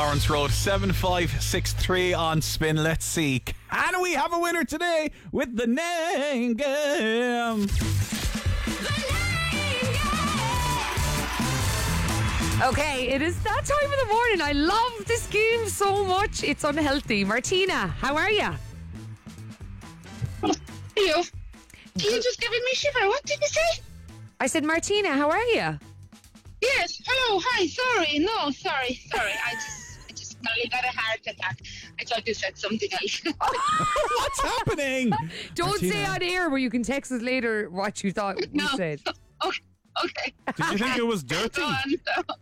Lawrence Road, 7563 on Spin. Let's see, can we have a winner today with the name game? Okay, it is that time of the morning. I love this game so much. It's unhealthy. Martina, how are you? Hello. You just giving me shiver. What did you say? I said, Martina, how are you? Yes. Hello. Hi. Sorry. No. Sorry. I just nearly got a heart attack. I thought you said something else. What's happening? Don't Martina. say on air, but you can text us later what you thought you said. Okay. Did you think it was dirty? Go on.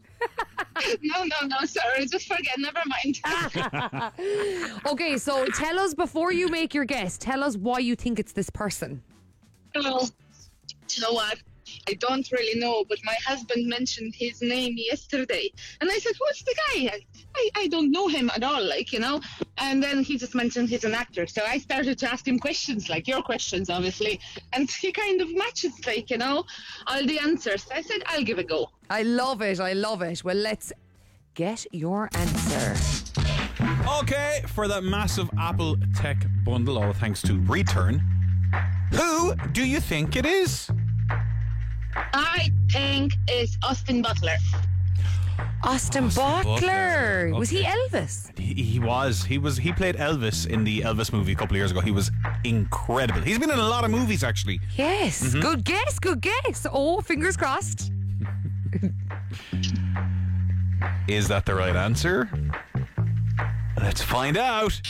No. Sorry. Just forget. Never mind. Okay, so tell us, before you make your guess, tell us why you think it's this person. Well, you know what? I don't really know, but my husband mentioned his name yesterday. And I said, who's the guy? I don't know him at all, And then he just mentioned he's an actor. So I started to ask him questions, like your questions, obviously. And he kind of matches, all the answers. I said, I'll give it a go. I love it. Well, let's get your answer. Okay, for that massive Apple Tech bundle, all thanks to Return, who do you think it is? I think it's Austin Butler. Austin Butler. Was he Okay. Elvis? He was. He played Elvis in the Elvis movie a couple of years ago. He was incredible. He's been in a lot of movies, actually. Yes. Mm-hmm. Good guess. Oh, fingers crossed. Is that the right answer? Let's find out.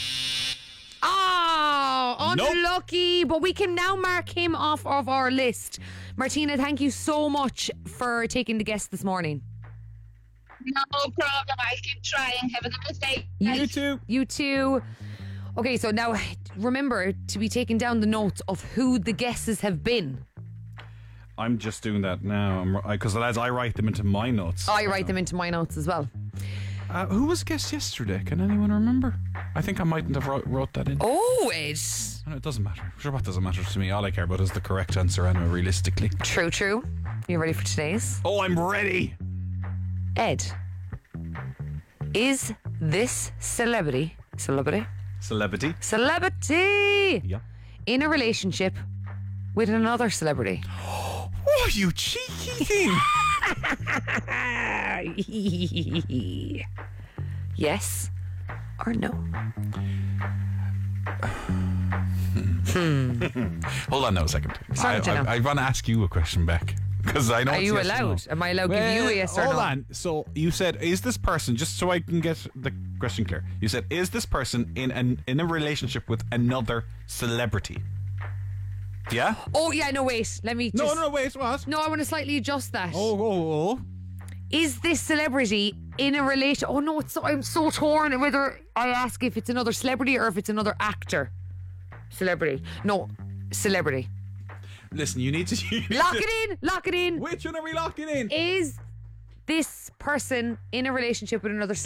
Oh, Nope. unlucky. But we can now mark him off of our list. Martina, thank you so much for taking the guest this morning. No problem. I'll keep trying. Have a nice day. You too. You too. Okay, so now remember to be taking down the notes of who the guesses have been. I'm just doing that now because lads, I write them into my notes. I write them into my notes as well. Who was guest yesterday? Can anyone remember? I think I mightn't have wrote that in. Oh, Ed. No, it doesn't matter. Sure, what doesn't matter to me? All I care about is the correct answer, anyway, realistically. True. You ready for today's? Oh, I'm ready. Ed, is this celebrity Celebrity. Yeah. in a relationship with another celebrity? Oh, you cheeky thing. Yes or no? Hold on now a second. Sorry, Jenna. I want to ask you a question back. Because I know. Are it's you yes or no. allowed? Am I allowed to give you a yes or hold no? on. So you said, is this person, just so I can get the question clear, you said, is this person in a relationship with another celebrity? Yeah? Oh, yeah, no, wait. Let me just... No, wait, what? No, I want to slightly adjust that. Oh. Is this celebrity in a relation... Oh, no, I'm so torn whether I ask if it's another celebrity or if it's another actor. Celebrity. No, celebrity. Listen, you need to... Lock it in. Which one are we locking in? Is this person in a relationship with another celebrity?